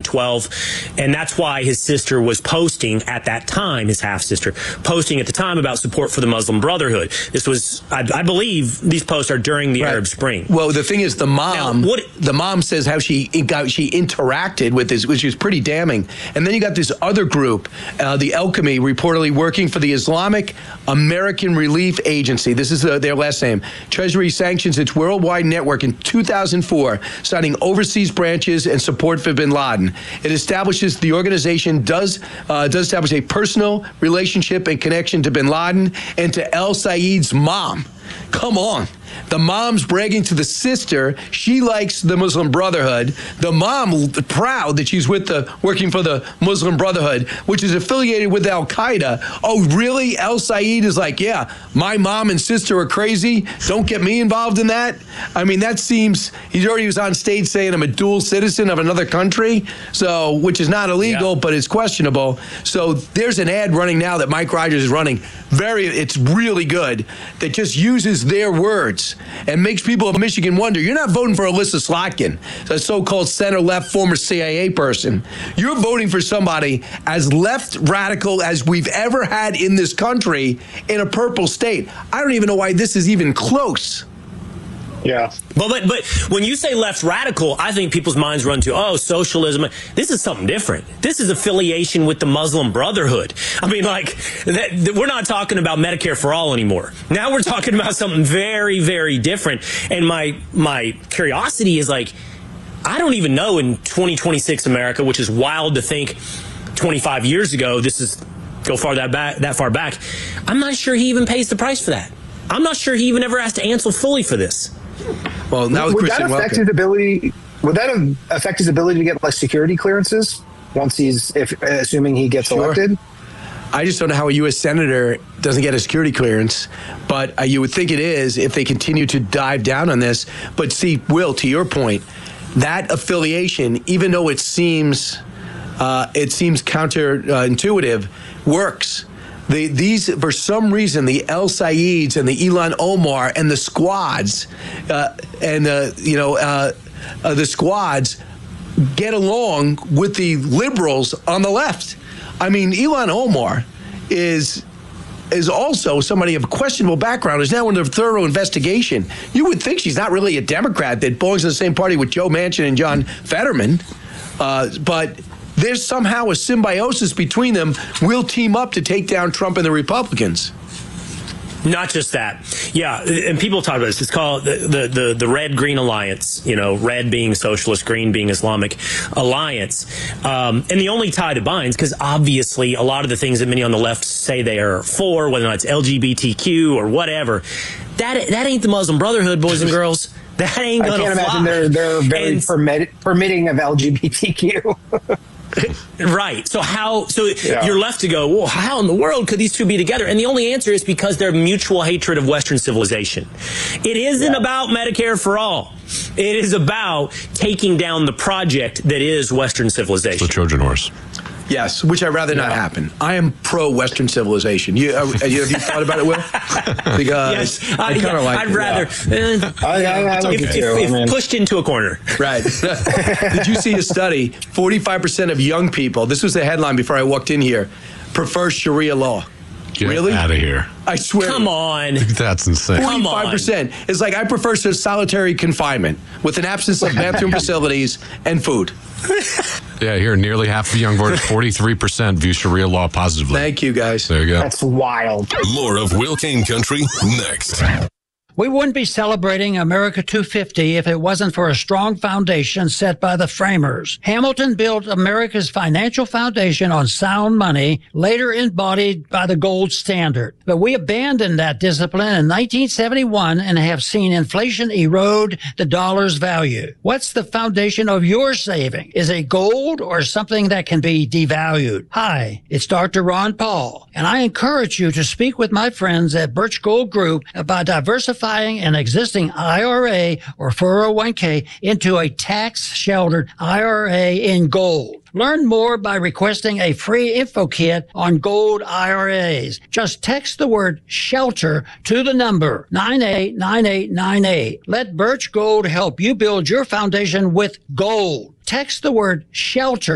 2012. And that's why his sister was posting at that time, his half-sister, posting at the time about support for the Muslim Brotherhood. This was, I believe, these posts are during the Arab Spring. Well, the thing is, the mom says how she interacted with this, which is pretty damning. And then you got this other group, the Alchemy, reportedly working for the Islamic American Relief Agency. This is their last name. Treasury sanctions its worldwide network in 2004, citing overseas branches and support for bin Laden. It establishes the organization does establish a personal relationship and connection to bin Laden and to El Sayed's mom. Come on. The mom's bragging to the sister. She likes the Muslim Brotherhood. The mom proud that she's working for the Muslim Brotherhood, which is affiliated with Al Qaeda. Oh, really? El Sayed is like, yeah, my mom and sister are crazy. Don't get me involved in that. I mean, that seems, he already was on stage saying I'm a dual citizen of another country, so which is not illegal, but it's questionable. So there's an ad running now that Mike Rogers is running. It's really good, that just uses their words and makes people of Michigan wonder. You're not voting for Alyssa Slotkin, a so-called center-left former CIA person. You're voting for somebody as left radical as we've ever had in this country in a purple state. I don't even know why this is even close. Yeah. But when you say left radical, I think people's minds run to, socialism. This is something different. This is affiliation with the Muslim Brotherhood. I mean, we're not talking about Medicare for all anymore. Now we're talking about something very, very different. And my curiosity is I don't even know in 2026 America, which is wild to think 25 years ago, go that far back. I'm not sure he even pays the price for that. I'm not sure he even ever has to answer fully for this. Well, now would that affect his ability? Would that affect his ability to get security clearances once assuming he gets elected? I just don't know how a U.S. senator doesn't get a security clearance, but you would think it is if they continue to dive down on this. But see, Will, to your point, that affiliation, even though it seems counterintuitive, works. These, for some reason, the El Sayeds and the Ilhan Omar and the squads, the squads get along with the liberals on the left. I mean, Ilhan Omar is also somebody of questionable background, is now under thorough investigation. You would think she's not really a Democrat that belongs to the same party with Joe Manchin and John Fetterman, but there's somehow a symbiosis between them. We'll team up to take down Trump and the Republicans. Not just that. Yeah, and people talk about this. It's called the Red-Green Alliance, red being socialist, green being Islamic alliance. And the only tie that binds, because obviously a lot of the things that many on the left say they are for, whether or not it's LGBTQ or whatever, that ain't the Muslim Brotherhood, boys and girls. That ain't going to fly. I can't imagine they're very permitting of LGBTQ. Right. So you're left to go, well, how in the world could these two be together? And the only answer is because they're mutual hatred of Western civilization. It isn't about Medicare for all. It is about taking down the project that is Western civilization. The Trojan horse. Yes, which I'd rather not happen. I am pro-Western civilization. Have you thought about it, Will? Because yes, I'd rather if pushed into a corner. Right. Did you see a study? 45% of young people, this was the headline before I walked in here, prefer Sharia law. Get really? Out of here. I swear. Come on. That's insane. 45%. It's I prefer solitary confinement with an absence of bathroom facilities and food. Yeah, here, nearly half of young voters, 43% view Sharia law positively. Thank you, guys. There you go. That's wild. More of Will Cain Country next. We wouldn't be celebrating America 250 if it wasn't for a strong foundation set by the framers. Hamilton built America's financial foundation on sound money, later embodied by the gold standard. But we abandoned that discipline in 1971 and have seen inflation erode the dollar's value. What's the foundation of your saving? Is it gold or something that can be devalued? Hi, it's Dr. Ron Paul, and I encourage you to speak with my friends at Birch Gold Group about diversifying an existing IRA or 401k into a tax-sheltered IRA in gold. Learn more by requesting a free info kit on gold IRAs. Just text the word SHELTER to the number 989898. Let Birch Gold help you build your foundation with gold. Text the word SHELTER